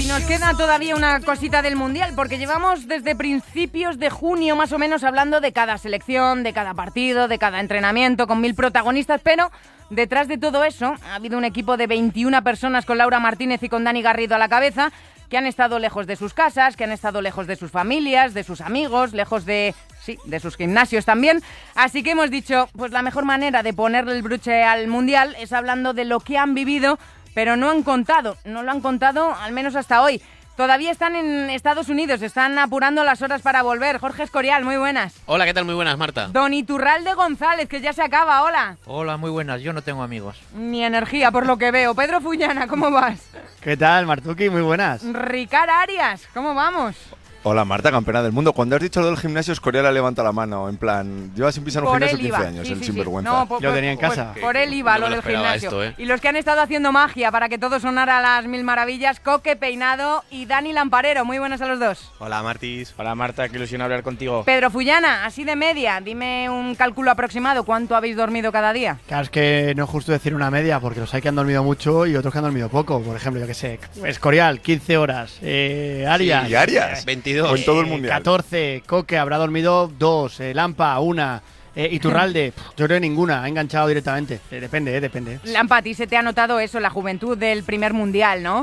Nos queda todavía una cosita del Mundial, porque llevamos desde principios de junio más o menos hablando de cada selección, de cada partido, de cada entrenamiento, con 1000 protagonistas, pero detrás de todo eso ha habido un equipo de 21 personas con Laura Martínez y con Dani Garrido a la cabeza, que han estado lejos de sus casas, que han estado lejos de sus familias, de sus amigos, lejos de sus gimnasios también. Así que hemos dicho, pues la mejor manera de ponerle el broche al Mundial es hablando de lo que han vivido, pero no lo han contado al menos hasta hoy. Todavía están en Estados Unidos, están apurando las horas para volver. Jorge Escorial, muy buenas. Hola, ¿qué tal? Muy buenas, Marta. Don Iturralde González, que ya se acaba, hola. Hola, muy buenas, yo no tengo amigos. Ni energía, por lo que veo. Pedro Fullana, ¿cómo vas? ¿Qué tal, Martuki? Muy buenas. Ricard Arias, ¿cómo vamos? Hola Marta, campeona del mundo. Cuando has dicho lo del gimnasio, Escorial levanta la mano, en plan, lleva sin pisar un gimnasio 15 años, el sinvergüenza. No, yo tenía en casa. Por él iba No lo me del lo esperaba gimnasio. esto, Y los que han estado haciendo magia para que todo sonara a las mil maravillas, Coque Peinado y Dani Lamparero. Muy buenas a los dos. Hola Martis. Hola Marta, qué ilusión hablar contigo. Pedro Fullana, así de media, dime un cálculo aproximado, ¿cuánto habéis dormido cada día? Claro, es que no es justo decir una media, porque los hay que han dormido mucho y otros que han dormido poco. Por ejemplo, yo que sé, Escorial, 15 horas. Arias. ¿Y Arias? 22. O en todo el mundial. 14. Coque habrá dormido 2. Lampa, 1. Iturralde, yo creo que ninguna. Ha enganchado directamente. Depende. Lampa, a ti se te ha notado eso, la juventud del primer mundial, ¿no?